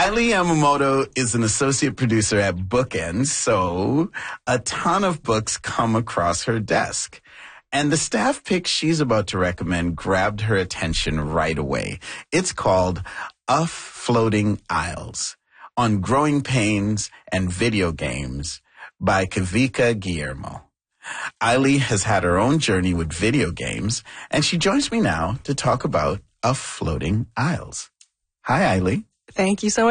Eileen Yamamoto is an associate producer at Bookends, so a ton of books come across her desk. And the staff pick she's about to recommend grabbed her attention right away. It's called Of Floating Isles, on Growing Pains and Video Games by Kavika Guillermo. Eileen has had her own journey with video games, and she joins me now to talk about Of Floating Isles. Hi, Eileen. Thank you so much.